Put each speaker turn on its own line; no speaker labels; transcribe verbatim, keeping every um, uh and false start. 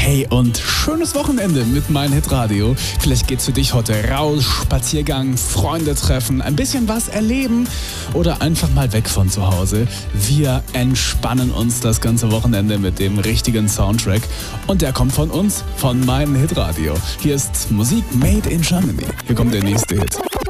Hey und schönes Wochenende mit Mein Hitradio. Vielleicht geht's für dich heute raus, Spaziergang, Freunde treffen, ein bisschen was erleben oder einfach mal weg von zu Hause. Wir entspannen uns das ganze Wochenende mit dem richtigen Soundtrack und der kommt von uns, von Mein Hitradio. Hier ist Musik made in Germany. Hier kommt der nächste Hit.